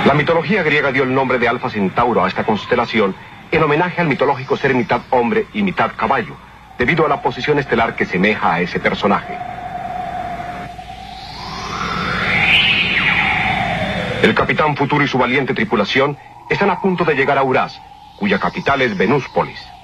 La mitología griega dio el nombre de Alfa Centauro a esta constelación en homenaje al mitológico ser mitad hombre y mitad caballo, debido a la posición estelar que semeja a ese personaje. El Capitán Futuro y su valiente tripulación están a punto de llegar a Uraz, cuya capital es Venúspolis.